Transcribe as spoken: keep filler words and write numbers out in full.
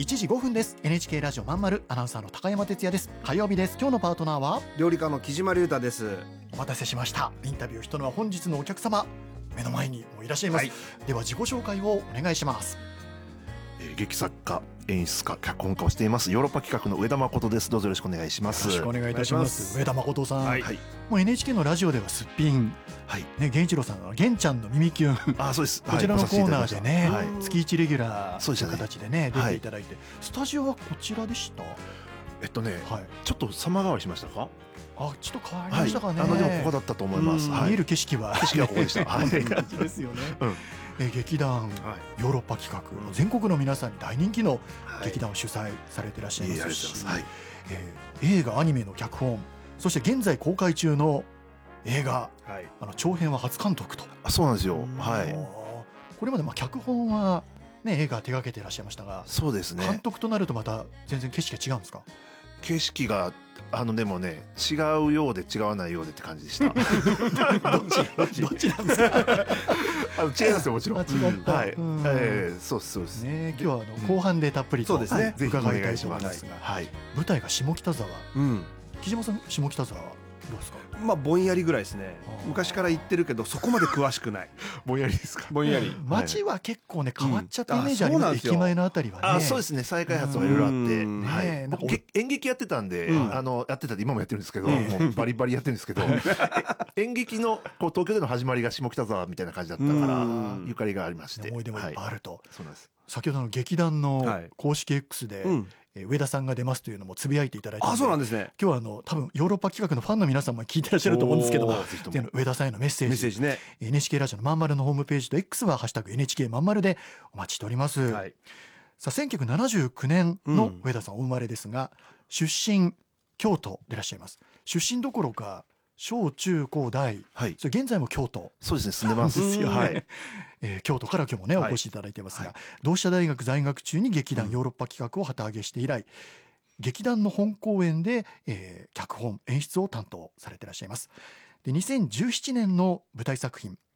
いちじごふんです。 エヌエイチケー ラジオまんまるアナウンサーの高山哲也です。火曜日です。今日のパートナーは料理家の木島隆太です。 お待たせしました。インタビューしたのは本日のお客様、目の前にもいらっしゃいます、はい、では自己紹介をお願いします。 えー、劇作家、演出家、脚本家をしていますヨーロッパ企画の上田誠です。どうぞよろしくお願いします。 よろしくお願いいたします。上田誠さん、はい、 はい、 もう エヌエイチケー のラジオではすっぴん、はいね、源一郎さんは源ちゃんの耳キュン、 あ、そうです、 こちらのコーナーでね、はい、月いちレギュラーという形でね、出ていただいて、はい、スタジオはこちらでした。 えっとね、はい、ちょっと様変わりしましたか。 あ、ちょっと変わりましたかね、 はい、あのでもここだったと思います、 はい、見える景色は景色はここでしたこんな感じですよね、うん、え劇団、はい、ヨーロッパ企画、うん、全国の皆さんに大人気の劇団を主催されていらっしゃいますし、はい、えー、映画アニメの脚本、そして現在公開中の映画、はい、あの長編は初監督と。 あ、そうなんですよ、はい、 これまでまあ脚本は、ね、映画手掛けていらっしゃいましたが、 そうですね、 監督となるとまた全然景色が違うんですか。 景色があのでもね、違うようで違わないようでって感じでしたどっちどっちどっちなんですかあの違いますよ、もちろん。 違った、 はい、えー、そうですそうですね。今日はあの後半でたっぷりと、 そうですね、 伺いたいと思いますが、はい、舞台が下北沢、うん、木島さん下北沢どうですか。 まあぼんやりぐらいですね。昔から行ってるけどそこまで詳しくないぼんやりですか。 ぼんやり。 街は結構ね変わっちゃったイメージあります。駅前のあたりはね。 あ、そうですね、再開発はいろいろあって、はい、僕演劇やってたんで、あのやってたんで今もやってるんですけど、もうバリバリやってるんですけど演劇のこう東京での始まりが下北沢みたいな感じだったからゆかりがありまして、 思い出もいっぱいあると。 そうなんです。 先ほどの劇団の公式 X で、はい、え上田さんが出ますというのもつぶやいていただいて、 あ、そうなんですね。 今日はあの多分ヨーロッパ企画のファンの皆さんも聞いてらっしゃると思うんですけども、上田さんへのメッセージ、 メッセージね、 エヌエイチケー ラジオのまんまるのホームページと X はハッシュタグ エヌエイチケー まんまるでお待ちしております、はい、さあせんきゅうひゃくななじゅうきゅうねんの上田さんお生まれですが、出身京都でいらっしゃいます。出身どころか小中高大、はい、それ現在も京都。 そうですね、住んでますよ、はい、 えー、京都から今日もねお越しいただいてますが、はい、同志社大学在学中に劇団ヨーロッパ企画を旗揚げして以来、うん、劇団の本公演で、えー、脚本演出を担当されていらっしゃいます。でにせんじゅうななねんの舞台作品